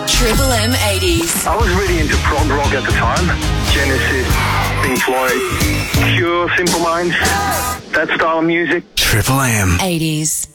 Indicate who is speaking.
Speaker 1: Triple M 80s.
Speaker 2: I was really into prog rock at the time. Genesis, Pink Floyd, Cure, Simple Minds, that style of music.
Speaker 3: Triple M
Speaker 1: 80s.